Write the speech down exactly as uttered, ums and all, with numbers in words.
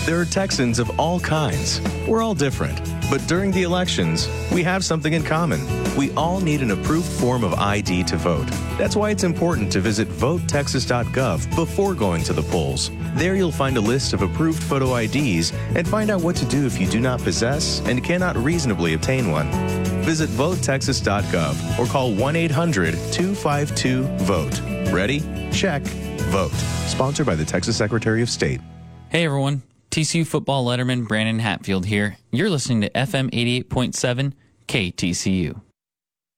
There are Texans of all kinds. We're all different. But during the elections, we have something in common. We all need an approved form of I D to vote. That's why it's important to visit vote texas dot gov before going to the polls. There you'll find a list of approved photo I Ds and find out what to do if you do not possess and cannot reasonably obtain one. Visit vote texas dot gov or call one eight hundred two five two vote. Ready? Check. Vote. Sponsored by the Texas Secretary of State. Hey everyone, T C U football letterman Brandon Hatfield here. You're listening to F M eighty-eight point seven K T C U.